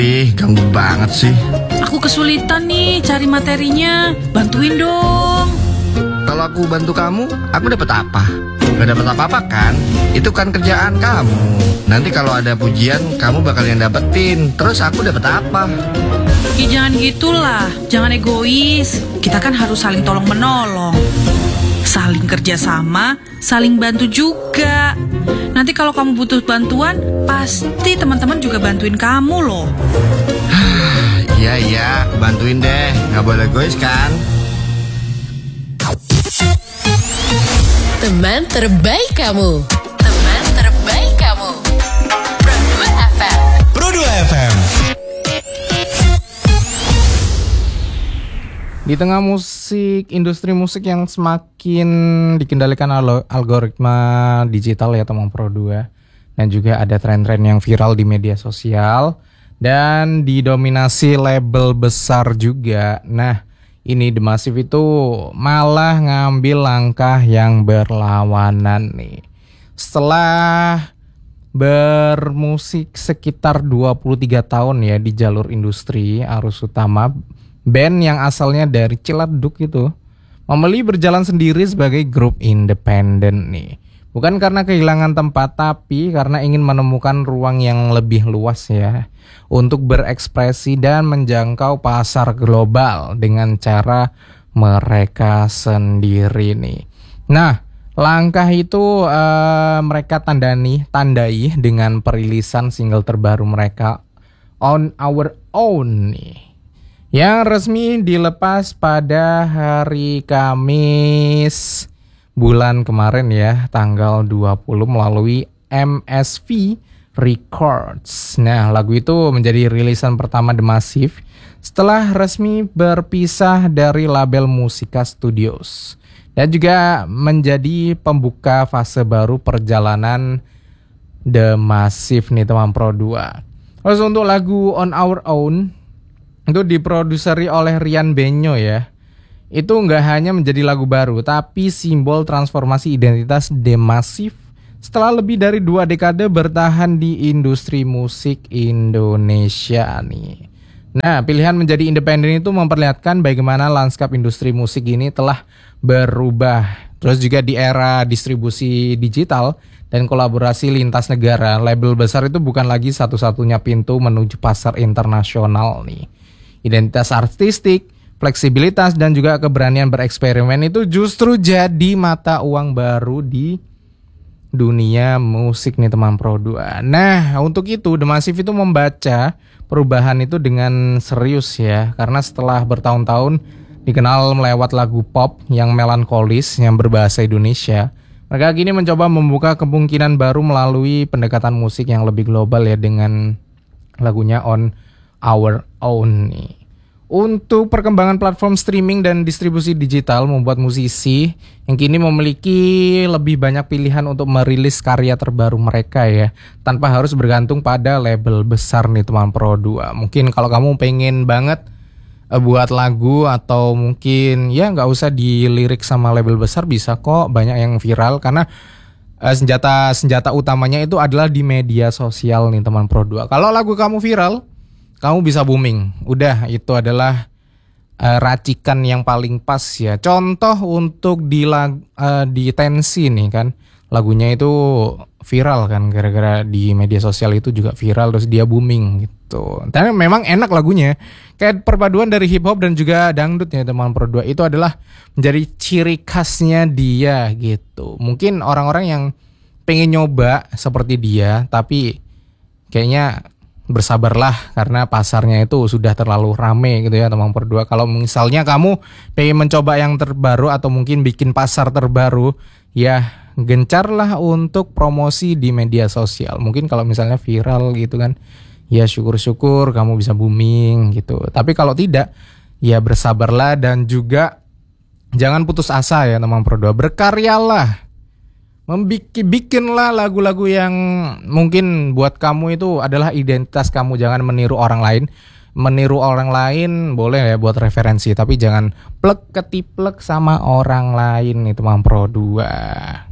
Ganggu banget sih. Aku kesulitan nih cari materinya. Bantuin dong. Kalau aku bantu kamu, aku dapat apa? Gak dapat apa-apa kan? Itu kan kerjaan kamu. Nanti kalau ada pujian, kamu bakal yang dapetin. Terus aku dapat apa? Jangan gitulah. Jangan egois. Kita kan harus saling tolong-menolong. Saling kerjasama, saling bantu juga. Nanti kalau kamu butuh bantuan, pasti teman-teman juga bantuin kamu loh. Iya, bantuin deh. Gak boleh egois kan? Teman terbaik kamu. Teman terbaik kamu. Pro2 FM. Pro2 FM. Di tengah industri musik yang semakin dikendalikan algoritma digital ya teman Pro2, dan juga ada tren-tren yang viral di media sosial dan didominasi label besar juga. Nah, ini The Massive itu malah ngambil langkah yang berlawanan nih. Setelah bermusik sekitar 23 tahun ya di jalur industri arus utama, band yang asalnya dari Ciledug itu memilih berjalan sendiri sebagai grup independen nih. Bukan karena kehilangan tempat, tapi karena ingin menemukan ruang yang lebih luas ya untuk berekspresi dan menjangkau pasar global dengan cara mereka sendiri nih. Nah, langkah itu mereka tandai dengan perilisan single terbaru mereka On Our Own nih, yang resmi dilepas pada hari Kamis bulan kemarin ya, tanggal 20 melalui MSV Records. Nah, lagu itu menjadi rilisan pertama The Massive setelah resmi berpisah dari label Musica Studios, dan juga menjadi pembuka fase baru perjalanan The Massive nih teman Pro2. Terus untuk lagu On Our Own itu diproduseri oleh Rian Benyo ya. Itu nggak hanya menjadi lagu baru, tapi simbol transformasi identitas The Massive setelah lebih dari 2 dekade bertahan di industri musik Indonesia nih. Nah, pilihan menjadi independen itu memperlihatkan bagaimana lanskap industri musik ini telah berubah. Terus juga di era distribusi digital dan kolaborasi lintas negara, label besar itu bukan lagi satu-satunya pintu menuju pasar internasional nih. Identitas artistik, fleksibilitas, dan juga keberanian bereksperimen itu justru jadi mata uang baru di dunia musik nih teman Pro2. Nah, untuk itu The Massive itu membaca perubahan itu dengan serius ya, karena setelah bertahun-tahun dikenal melewat lagu pop yang melankolis yang berbahasa Indonesia, mereka kini mencoba membuka kemungkinan baru melalui pendekatan musik yang lebih global ya dengan lagunya On Our Own nih. Untuk perkembangan platform streaming dan distribusi digital membuat musisi yang kini memiliki lebih banyak pilihan untuk merilis karya terbaru mereka ya, tanpa harus bergantung pada label besar nih teman Pro2. Mungkin kalau kamu pengen banget buat lagu atau mungkin ya nggak usah dilirik sama label besar, bisa kok, banyak yang viral karena senjata utamanya itu adalah di media sosial nih teman Pro2. Kalau lagu kamu viral, kamu bisa booming. Udah, itu adalah racikan yang paling pas ya. Contoh untuk di Tensi nih kan, lagunya itu viral kan, gara-gara di media sosial itu juga viral, terus dia booming gitu. Tapi memang enak lagunya, kayak perpaduan dari hip hop dan juga dangdut ya teman Pro2. Itu adalah menjadi ciri khasnya dia gitu. Mungkin orang-orang yang pengen nyoba seperti dia, tapi kayaknya bersabarlah karena pasarnya itu sudah terlalu rame gitu ya teman Pro2. Kalau misalnya kamu pengen mencoba yang terbaru atau mungkin bikin pasar terbaru, ya gencarlah untuk promosi di media sosial. Mungkin kalau misalnya viral gitu kan, ya syukur-syukur kamu bisa booming gitu. Tapi kalau tidak, ya bersabarlah dan juga jangan putus asa ya teman Pro2. Berkaryalah. Bikinlah lagu-lagu yang mungkin buat kamu itu adalah identitas kamu. Jangan meniru orang lain. Meniru orang lain boleh ya buat referensi, tapi jangan plek ketiplek sama orang lain itu teman Pro2.